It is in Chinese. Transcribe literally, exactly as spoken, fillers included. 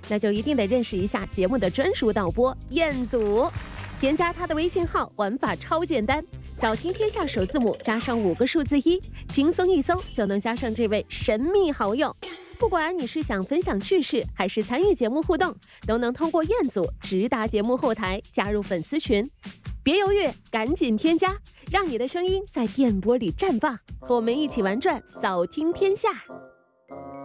那就一定得认识一下节目的专属导播彦祖。添加他的微信号，玩法超简单，早听天下首字母加上五个数字一，轻松一搜就能加上这位神秘好友。不管你是想分享趣事，还是参与节目互动，都能通过彦祖直达节目后台，加入粉丝群。别犹豫，赶紧添加，让你的声音在电波里绽放，和我们一起玩转早听天下。